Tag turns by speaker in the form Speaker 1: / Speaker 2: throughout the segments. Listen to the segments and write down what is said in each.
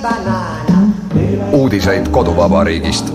Speaker 1: Uudiseid koduvabariigist.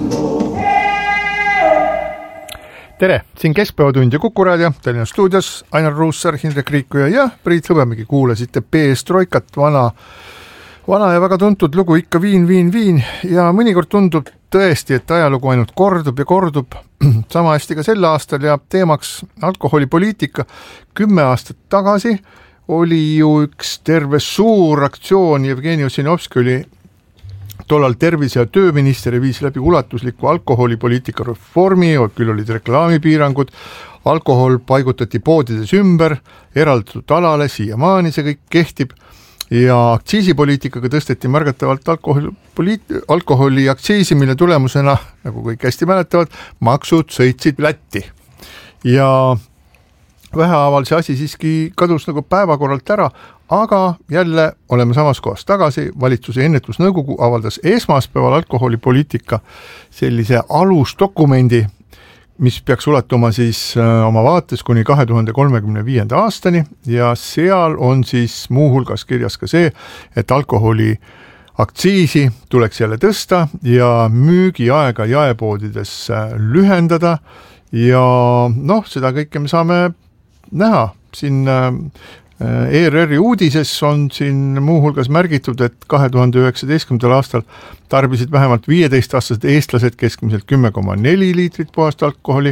Speaker 2: Tere, siin Keskpäevatund ja Kuku Raadio, Tallinna stuudios Ainar Ruussaar, Hindrek Riikuja ja Priit Hõbemägi. Kuulasite Perestroikat, vana ja väga tuntud lugu, ikka viin ja mõnikord tundub tõesti, et ajalugu ainult kordub ja kordub. Sama hästi ka sel aastal ja teemaks alkoholipoliitika. 10 aastat tagasi oli ju üks terve suur aktsioon, Jevgeni Ossinovski oli tollal tervise- ja tööminister ja viis läbi ulatusliku alkoholipoliitika reformi, küll olid reklaamipiirangud, alkohol paigutati poodides ümber, eraldatud alale, siiamaani see kõik kehtib ja aktsiisipoliitikaga tõsteti märgatavalt alkoholi aktsiisi, mille tulemusena, nagu kõik hästi mäletavad, maksud sõitsid Lätti. Ja vähehaaval see asi siiski kadus nagu päevakorralt ära, aga jälle oleme samas kohas tagasi. Valitsuse ennetusnõukogu avaldas esmaspäeval alkoholipoliitika sellise alusdokumendi, mis peaks ulatuma siis oma vaates kuni 2035. aastani ja seal on siis muuhulgas kirjas ka see, et alkoholi aktsiisi tuleks jälle tõsta ja müügiaega jaepoodides lühendada ja seda kõike me saame näha. Siin ERR-i uudises on siin muuhulgas märgitud, et 2019. aastal tarbisid vähemalt 15-aastased eestlased keskmiselt 10,4 liitrit puhast alkoholi.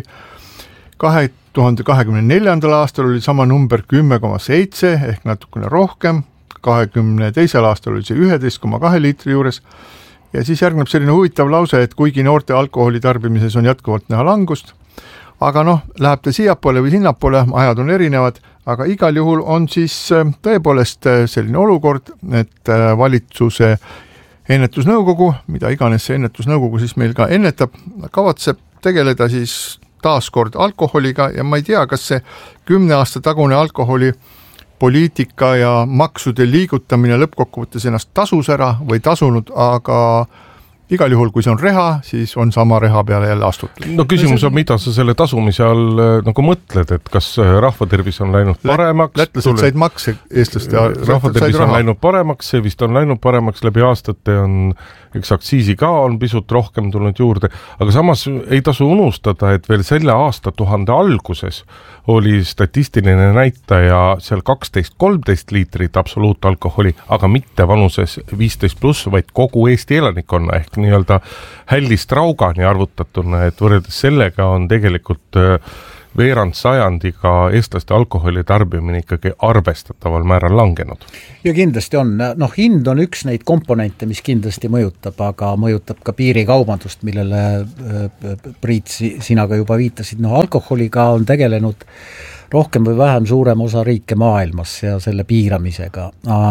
Speaker 2: 2024. aastal oli sama number 10,7 ehk natukene rohkem. 2022. aastal oli see 11,2 liitri juures. Ja siis järgneb selline huvitav lause, et kuigi noorte alkoholi tarbimises on jätkuvalt näha langust, aga läheb ta siiapoole või sinnapoole, ajad on erinevad, aga igal juhul on siis tõepoolest selline olukord, et valitsuse ennetusnõukogu, mida iganes see ennetusnõukogu siis meil ka ennetab, kavatseb tegeleda siis taaskord alkoholiga ja ma ei tea, kas see 10 aasta tagune alkoholipoliitika ja maksude liigutamine lõppkokkuvõttes ennast tasus ära või tasunud, aga igal juhul, kui see on reha, siis on sama reha peale jälle astutud.
Speaker 3: No küsimus on, mida sa selle tasumise all nagu mõtled, et kas rahvatervis on läinud paremaks?
Speaker 2: Lätlased said makse, eestlaste
Speaker 3: rahvatervis on läinud paremaks, see vist on läinud paremaks läbi aastate, on üks aktsiisi ka on pisut rohkem tulnud juurde, aga samas ei tasu unustada, et veel selle aastatuhande alguses oli statistiline näitaja seal 12-13 liitrit absoluutalkoholi, aga mitte vanuses 15+, vaid kogu Eesti elanikkonna ehk nii-öelda hällist raugani arvutatuna, et võrreldes sellega on tegelikult veerand sajandiga eestlaste alkoholi tarbimine ikkagi arvestataval määral langenud.
Speaker 4: Ja kindlasti on. Hind on üks neid komponente, mis kindlasti mõjutab, aga mõjutab ka piirikaubandust, millele Priit, sina ka juba viitasid. Alkoholiga on tegelenud rohkem või vähem suurem osa riike maailmas ja selle piiramisega.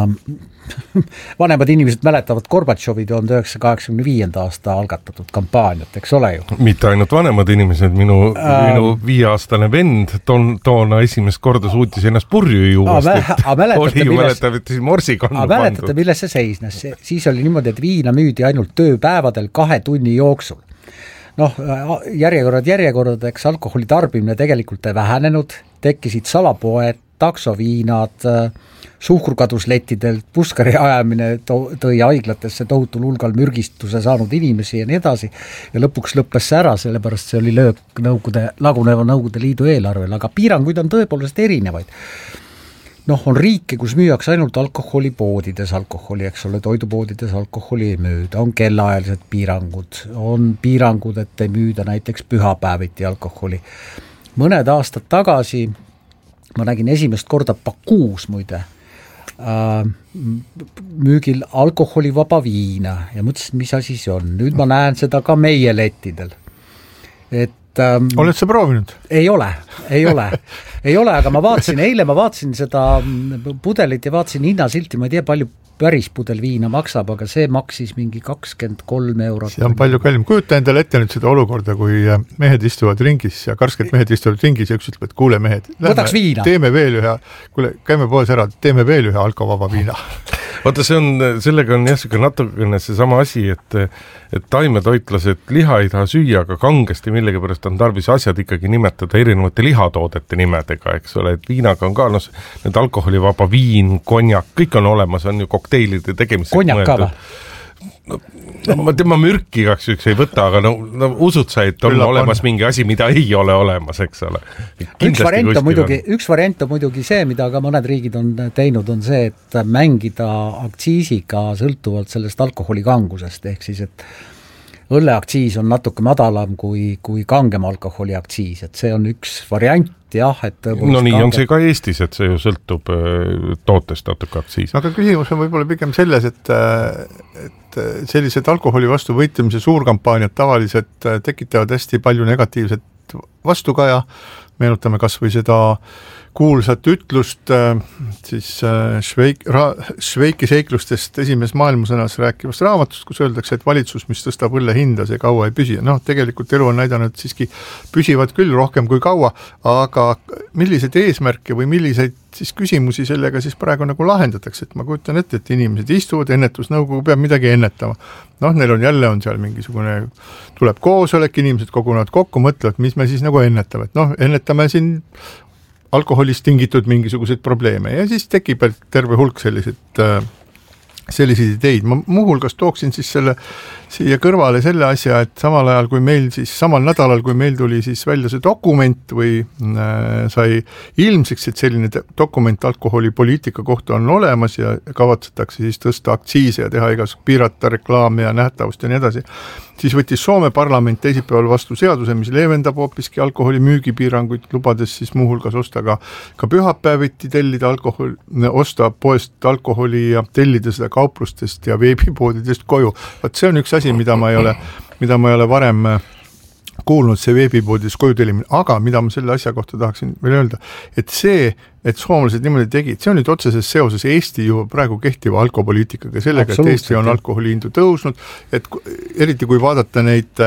Speaker 4: Vanemad inimesed mäletavad Gorbatšovi 1985. aasta algatatud kampaaniat, eks ole ju?
Speaker 3: Mitte ainult vanemad inimesed, minu 5-aastane vend toona esimest korda suutis ennast purju juuast, oli ju mäletab, morsi kannu pandud.
Speaker 4: Mäletate, milles see seisnes? Siis oli niimoodi, et viina müüdi ainult tööpäevadel 2 tunni jooksul. Järjekordadeks alkoholi tarbimine tegelikult ei vähenenud, tekkisid salapoed, taksoviinad, suhkurkaduslettidelt, puskari ajamine tõi haiglatesse tohutul hulgal mürgistuse saanud inimesi ja nii edasi ja lõpuks lõppes see ära, sellepärast see oli löök laguneva Nõukogude Liidu eelarvel, aga piiranguid on tõepoolest erinevaid. On riike, kus müüakse ainult alkoholipoodides alkoholi, eks ole, toidupoodides alkoholi ei müüda, on kellaajalised piirangud, on piirangud, et ei müüda näiteks pühapäeviti alkoholi. Mõned aastad tagasi ma nägin esimest korda Bakuus muide müügil alkoholivaba viina ja mõtlesin, mis asi see on. Nüüd ma näen seda ka meie lettidel.
Speaker 2: Oled sa proovinud?
Speaker 4: Ei ole, aga eile ma vaatasin seda pudelit ja vaatasin hinnasilti, ma ei tea palju päris pudel viina maksab, aga see maksis mingi 23 eurot.
Speaker 2: See on palju kallim. Kujuta endale ette nüüd seda olukorda, kui mehed istuvad ringis ja karsked mehed istuvad ringis ja üks ütleb, et kuule mehed, teeme veel ühe, käime poes ära, teeme veel ühe alkovaba viina.
Speaker 3: Vaata, sellega on järsku natukene see sama asi, et taimetoitlased liha ei taha süüa, aga kangesti millegipärast on tarvis asjad ikkagi nimetada erinevate lihatoodete nimedega, eks ole, et viinaga on ka, need alkoholivaba viin, konjak, kõik on olemas, on ju kokteilide tegemiseks
Speaker 4: mõeldud.
Speaker 3: ma mürki igaks üks ei võta, aga no usud sa, et on olemas mingi asi, mida ei ole olemas, eks ole.
Speaker 4: Üks variant on muidugi see, mida ka mõned riigid on teinud, on see, et mängida aktsiisiga sõltuvalt sellest alkoholi kangusest, ehk siis, et õlleaktsiis on natuke madalam kui kangem alkoholi aktsiis, et see on üks variant, jah, et
Speaker 3: no nii on see ka Eestis, et see ju sõltub tootest natuke aktsiis.
Speaker 2: Aga küsimus on võib-olla pigem selles, et sellised alkoholi vastu võitlemise suurkampaaniad tavaliselt tekitavad hästi palju negatiivset vastukaja. Meenutame kas või seda kuulsat ütlust siis Šveiki seiklustest esimeses maailmasõnas rääkivast raamatust, kus öeldakse, et valitsus, mis tõstab õlle hinda, see kaua ei püsi. Tegelikult elu on näidanud siiski püsivad küll rohkem kui kaua, aga milliseid eesmärke või milliseid siis küsimusi sellega siis praegu nagu lahendatakse, et ma kujutan ette, et inimesed istuvad, ennetusnõukogu peab midagi ennetama. Neil on seal mingisugune, tuleb koosolek, inimesed kogunevad kokku, mõtlevad, mis me siis nagu ennetame, et ennetame siin alkoholist tingitud mingisuguseid probleeme ja siis tekib terve hulk selliseid ideid. Ma muuhulgas tooksin siis siia kõrvale selle asja, et samal ajal kui meil siis, samal nädalal, kui meil tuli siis välja see dokument või sai ilmseks, et selline dokument alkoholipoliitika kohta on olemas ja kavatsetakse siis tõsta aktsiise ja teha igas piirata reklaami ja nähtavust ja nii edasi, siis võttis Soome parlament teisipäeval vastu seaduse, mis leevendab hoopiski alkoholi müügipiiranguid, lubades siis muuhulgas osta ka pühapäeviti tellida alkohol, osta poest alkoholi ja tellida seda kauplustest ja veebipoodidest koju. Vaat see on üks asi, mida ma ei ole varem kuulnud, see veebipoodidest koju tellimine, aga mida ma selle asja kohta tahaksin veel öelda, et see, et soomlased niimoodi tegid, see on nüüd otseses seoses Eesti ju praegu kehtiva alkopoliitikaga, sellega, et Eesti on alkoholihindu tõusnud, et eriti kui vaadata neid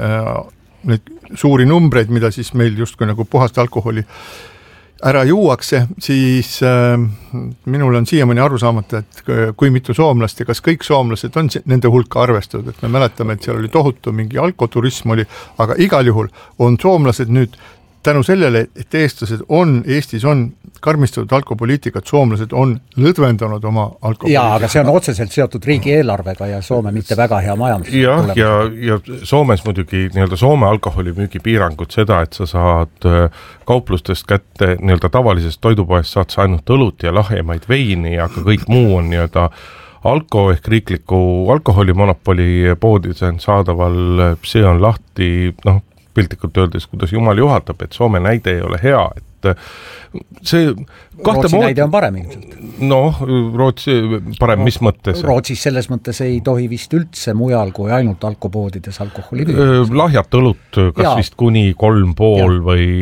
Speaker 2: suuri numbreid, mida siis meil justkui nagu puhast alkoholi ära juuakse, siis minul on siiamaani aru saamata, et kui mitu soomlast ja kas kõik soomlased on nende hulka arvestatud, et me mäletame, et seal oli tohutu mingi alkoturism oli, aga igal juhul on soomlased nüüd tänu sellele, et Eestis on karmistatud alkopoliitikat, soomlased on lõdvendanud oma alkoholiitikat.
Speaker 4: Jaa, aga see on otseselt seotud riigieelarvega ja Soome mitte väga hea majandus.
Speaker 3: Ja Soomes muidugi Soome alkoholimüügi piirangud seda, et sa saad kauplustest kätte tavalisest toidupoest saad sa ainult õlut ja lahjemaid veini, aga kõik muu on alko ehk riikliku alkoholimonopoli poodides on saadaval, see on lahti, piltlikult öeldes, kuidas jumal juhatab, et Soome näide ei ole hea, et see
Speaker 4: Rootsi näide on parem ilmselt.
Speaker 3: Rootsi parem mis mõttes?
Speaker 4: Rootsis selles mõttes ei tohi vist üldse mujal kui ainult alkopoodides alkoholi.
Speaker 3: Lahjat õlut, kas vist kuni 3,5 või